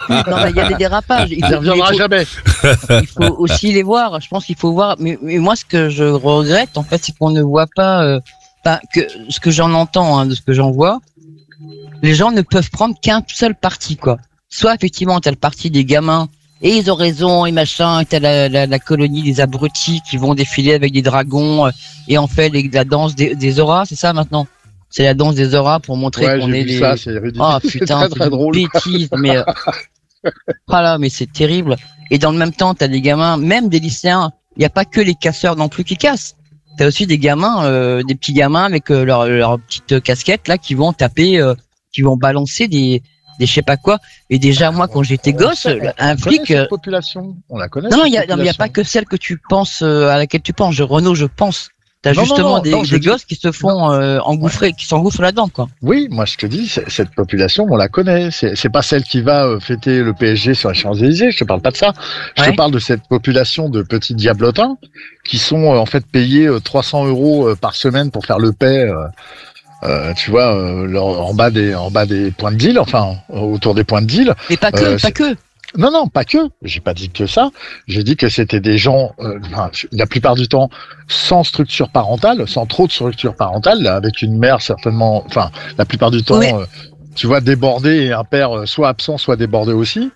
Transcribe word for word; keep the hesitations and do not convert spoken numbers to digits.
non, mais il y a des dérapages. Il Il ne reviendra jamais. Il faut aussi les voir. Je pense qu'il faut voir. Mais, mais moi, ce que je regrette, en fait, c'est qu'on ne voit pas. Euh, enfin, que ce que j'en entends, hein, de ce que j'en vois, les gens ne peuvent prendre qu'un seul parti, quoi. Soit effectivement, t'as le parti des gamins et ils ont raison et machin. Et t'as la, la, la colonie des abrutis qui vont défiler avec des dragons euh, et en fait les, la danse des, des auras, c'est ça maintenant. C'est la danse des auras pour montrer ouais, qu'on j'ai est vu des. Ça, c'est ridicule. Oh putain, c'est très, très drôle. Bêtise, mais. Euh... Voilà, mais c'est terrible. Et dans le même temps, t'as des gamins, même des lycéens. Il y a pas que les casseurs non plus qui cassent. T'as aussi des gamins, euh, des petits gamins avec euh, leur, leur petite casquette là, qui vont taper, euh, qui vont balancer des, des je sais pas quoi. Et déjà moi, quand j'étais gosse, on un flic. Cette population, on la connaît. Non, il y a, non, il y a pas que celle que tu penses, euh, à laquelle tu penses. Je, Renaud, je pense. T'as non, justement non, non, des, non, des dis... gosses qui se font euh, engouffrer, ouais. qui s'engouffrent là-dedans, quoi. Oui, moi je te dis, cette population, on la connaît. C'est, c'est pas celle qui va euh, fêter le P S G sur les Champs-Élysées. Je te parle pas de ça. Je ouais. te parle de cette population de petits diablotins qui sont euh, en fait payés euh, trois cents euros euh, par semaine pour faire le paix. Euh, euh, tu vois, euh, leur, en bas des, en bas des points de deal, enfin autour des points de deal. Mais pas que, euh, pas que. Non, non, pas que. J'ai pas dit que ça. J'ai dit que c'était des gens, euh, enfin, la plupart du temps, sans structure parentale, sans trop de structure parentale, avec une mère certainement, enfin, la plupart du temps, oui. euh, tu vois, débordée et un père euh, soit absent, soit débordé aussi.